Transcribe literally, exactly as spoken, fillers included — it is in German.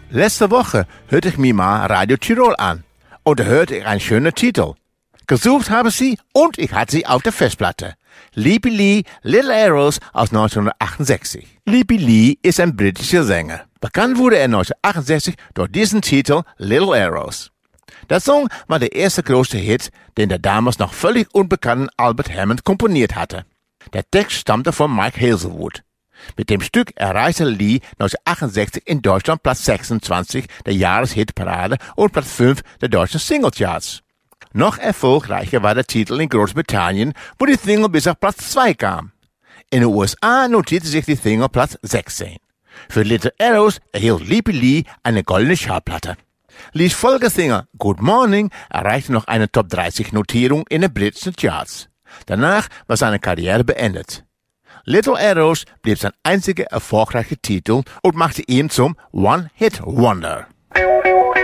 Letzte Woche hörte ich mir mal Radio Tirol an und da hörte ich einen schönen Titel. Gesucht habe sie und ich hatte sie auf der Festplatte. Libby Lee, Little Arrows aus neunzehnhundertachtundsechzig. Libby Lee ist ein britischer Sänger. Bekannt wurde er neunzehnhundertachtundsechzig durch diesen Titel Little Arrows. Der Song war der erste große Hit, den der damals noch völlig unbekannten Albert Hammond komponiert hatte. Der Text stammte von Mike Hazelwood. Mit dem Stück erreichte Lee neunzehnhundertachtundsechzig in Deutschland Platz sechsundzwanzig der Jahreshitparade und Platz fünf der deutschen Singlecharts. Noch erfolgreicher war der Titel in Großbritannien, wo die Single bis auf Platz zwei kam. In den U S A notierte sich die Single Platz sechzehn. Für Little Arrows erhielt Libby Lee eine goldene Schallplatte. Lees Folgesingle Good Morning erreichte noch eine Top dreißig Notierung in den britischen Charts. Danach war seine Karriere beendet. Little Arrows blieb sein einziger erfolgreicher Titel und machte ihn zum One-Hit-Wonder.